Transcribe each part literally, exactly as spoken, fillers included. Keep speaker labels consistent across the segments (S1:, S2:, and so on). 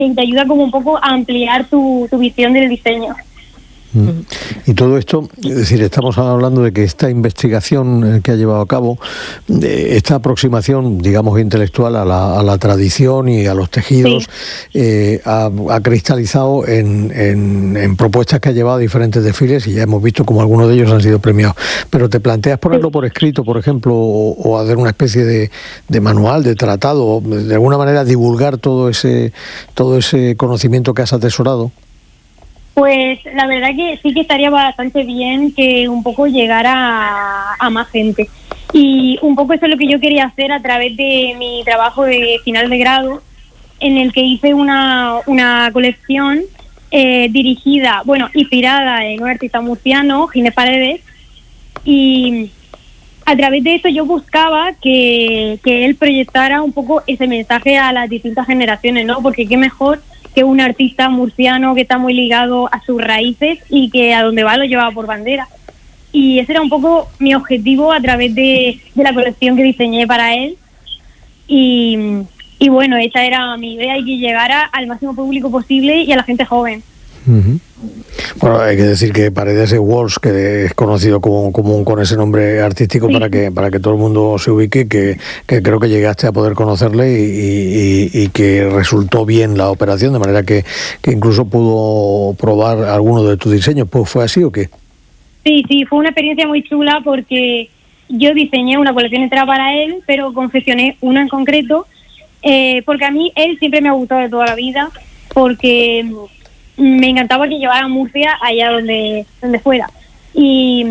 S1: que te ayuda como un poco a ampliar tu, tu visión del diseño.
S2: Y todo esto, es decir, estamos hablando de que esta investigación que ha llevado a cabo, esta aproximación, digamos, intelectual a la, a la tradición y a los tejidos, sí. eh, ha, ha cristalizado en, en, en propuestas que ha llevado a diferentes desfiles y ya hemos visto como algunos de ellos han sido premiados. Pero ¿te planteas ponerlo sí. por escrito, por ejemplo, o, o hacer una especie de, de manual, de tratado, de alguna manera divulgar todo ese, todo ese conocimiento que has atesorado?
S1: Pues la verdad que sí que estaría bastante bien que un poco llegara a, a más gente. Y un poco eso es lo que yo quería hacer a través de mi trabajo de final de grado, en el que hice una, una colección eh, dirigida, bueno, inspirada en un artista murciano, Ginés Paredes, y a través de eso yo buscaba que, que él proyectara un poco ese mensaje a las distintas generaciones, ¿no? Porque qué mejor que un artista murciano que está muy ligado a sus raíces y que a donde va lo llevaba por bandera. Y ese era un poco mi objetivo a través de, de la colección que diseñé para él. Y, y bueno, esa era mi idea, y que llegara al máximo público posible y a la gente joven.
S2: Uh-huh. Bueno, hay que decir que Paredes Walsh, que es conocido como, como con ese nombre artístico, sí. para que para que todo el mundo se ubique, que, que creo que llegaste a poder conocerle y, y, y que resultó bien la operación, de manera que, que incluso pudo probar alguno de tus diseños. ¿Pues fue así o qué?
S1: Sí, sí, fue una experiencia muy chula porque yo diseñé una colección entera para él, pero confeccioné una en concreto, eh, porque a mí él siempre me ha gustado de toda la vida, porque me encantaba que llevara Murcia allá donde donde fuera, y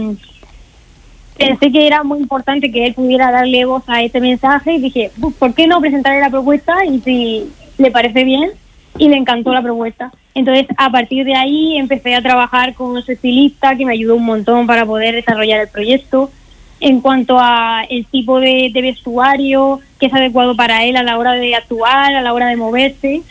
S1: pensé que era muy importante que él pudiera darle voz a este mensaje, y dije, ¿por qué no presentarle la propuesta? Y si le parece bien, y le encantó la propuesta. Entonces, a partir de ahí empecé a trabajar con su estilista, que me ayudó un montón para poder desarrollar el proyecto. En cuanto a el tipo de, de vestuario que es adecuado para él a la hora de actuar, a la hora de moverse.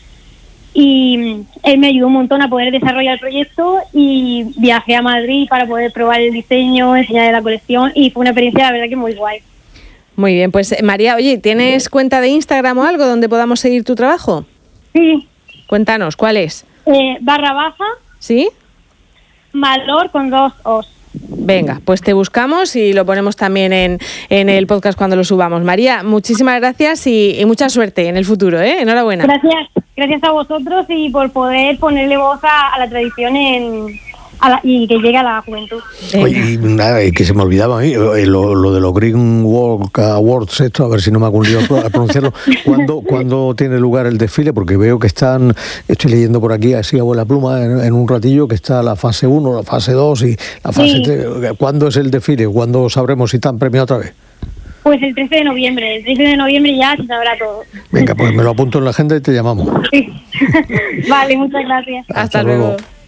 S1: Y él me ayudó un montón a poder desarrollar el proyecto, y viajé a Madrid para poder probar el diseño, enseñar la colección, y fue una experiencia, la verdad, que muy guay.
S3: Muy bien, pues María, oye, ¿tienes cuenta de Instagram o algo donde podamos seguir tu trabajo?
S1: Sí.
S3: Cuéntanos, ¿cuál es?
S1: Eh, barra baja.
S3: ¿Sí?
S1: Malor con dos os.
S3: Venga, pues te buscamos y lo ponemos también en, en el podcast cuando lo subamos. María, muchísimas gracias y, y mucha suerte en el futuro, ¿eh? Enhorabuena.
S1: Gracias, gracias a vosotros y por poder ponerle voz a, a la tradición en, a la, y que llegue a la juventud.
S2: Oye, y nada, y que se me olvidaba a mí, lo, lo de los Green Walk Awards, esto, a ver si no me hago un lío a pronunciarlo. ¿Cuándo, ¿Cuándo tiene lugar el desfile? Porque veo que están, estoy leyendo por aquí, así a vuela pluma, en, en un ratillo, que está la fase uno, la fase dos y la fase sí. tres. ¿Cuándo es el desfile? ¿Cuándo sabremos si están premiados otra vez?
S1: Pues el trece de noviembre, el trece de noviembre ya se sabrá todo.
S2: Venga, pues me lo apunto en la agenda y te llamamos.
S1: Sí. Vale, muchas gracias.
S3: Hasta, Hasta luego. luego.